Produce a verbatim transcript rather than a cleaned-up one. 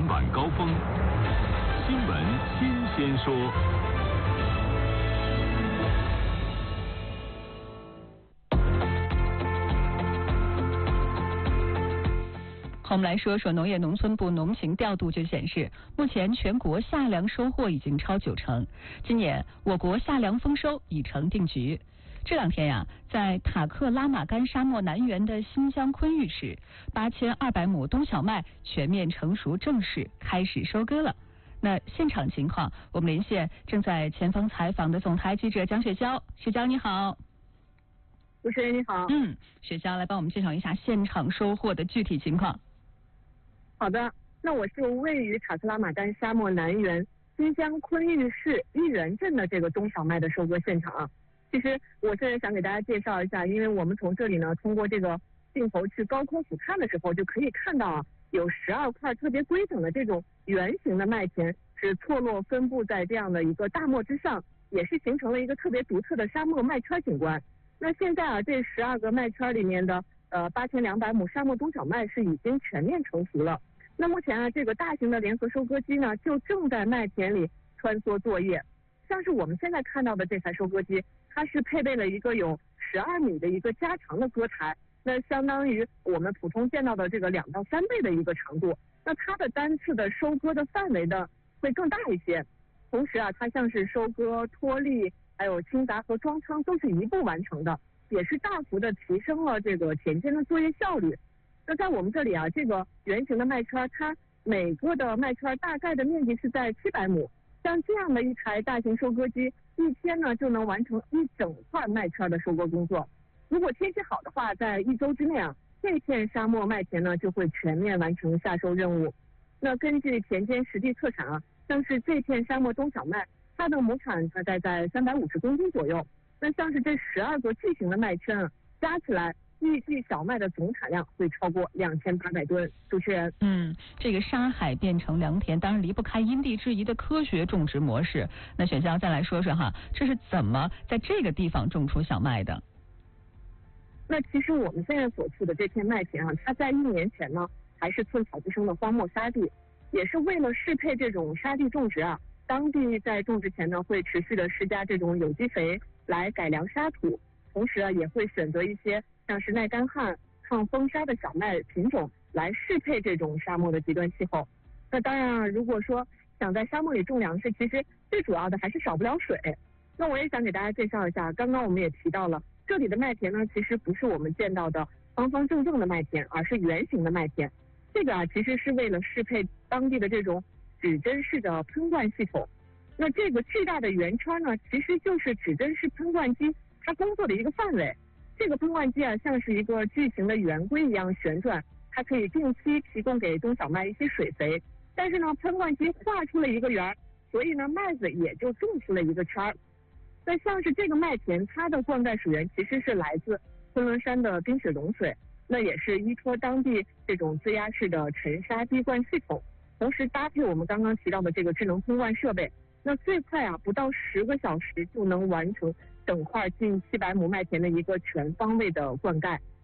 晚高峰，新闻新鲜说。 好，我们来说说农业农村部农情调度就显示，目前全国夏粮收获已经超九成，今年我国夏粮丰收已成定局。这两天呀，在塔克拉玛干沙漠南缘的新疆昆玉市，八千二百亩冬小麦全面成熟，正式开始收割了。那现场情况，我们连线正在前方采访的总台记者蒋雪娇。雪娇你好。 主持人你好。 嗯，雪娇来帮我们介绍一下现场收获的具体情况。 好的，那我是位于塔克拉玛干沙漠南缘新疆昆玉市玉源镇的这个冬小麦的收割现场啊。其实我现在想给大家介绍一下，因为我们从这里呢，通过这个镜头去高空俯瞰的时候，就可以看到啊，有十二块特别规整的这种圆形的麦田是错落分布在这样的一个大漠之上，也是形成了一个特别独特的沙漠麦圈景观。那现在啊，这十二个麦圈里面的呃八千两百亩沙漠冬小麦是已经全面成熟了。那目前啊，这个大型的联合收割机呢，就正在麦田里穿梭作业。像是我们现在看到的这台收割机，它是配备了一个有十二米的一个加长的割台，那相当于我们普通见到的这个两到三倍的一个长度。那它的单次的收割的范围呢会更大一些。同时啊，它像是收割、脱粒，还有清杂和装仓都是一步完成的，也是大幅的提升了这个田间的作业效率。那在我们这里啊，这个圆形的麦圈，它每个的麦圈大概的面积是在七百亩。像这样的一台大型收割机，一天呢就能完成一整块麦圈的收割工作。如果天气好的话，在一周之内啊，这片沙漠麦田呢就会全面完成夏收任务。那根据田间实地测产啊，像是这片沙漠冬小麦，它的亩产大概在三百五十公斤左右。那像是这十二个巨型的麦圈啊，加起来预计小麦的总产量会超过两千八百吨。主持人， 嗯，这个沙海变成良田，当然离不开因地制宜的科学种植模式。那雪娇再来说说哈，这是怎么在这个地方种出小麦的？ 那其实我们现在所处的这片麦田啊，它在一年前呢还是寸草不生的荒漠沙地，也是为了适配这种沙地种植啊，当地在种植前呢会持续的施加这种有机肥来改良沙土，同时啊也会选择一些像是耐干旱、抗风沙的小麦品种来适配这种沙漠的极端气候。那当然啊，如果说想在沙漠里种粮食，其实最主要的还是少不了水。那我也想给大家介绍一下，刚刚我们也提到了，这里的麦田呢，其实不是我们见到的方方正正的麦田，而是圆形的麦田。这个啊，其实是为了适配当地的这种指针式的喷灌系统。那这个巨大的圆圈呢，其实就是指针式喷灌机它工作的一个范围。这个喷灌机啊，像是一个巨型的圆规一样旋转，它可以定期提供给冬小麦一些水肥。但是呢，喷灌机画出了一个圆，所以呢，麦子也就种出了一个圈儿。那像是这个麦田，它的灌溉水源其实是来自昆仑山的冰雪融水，那也是依托当地这种自压式的沉沙滴灌系统，同时搭配我们刚刚提到的这个智能喷灌设备，那最快啊，不到十个小时就能完成整块近七百亩麦田的一个全方位的灌溉。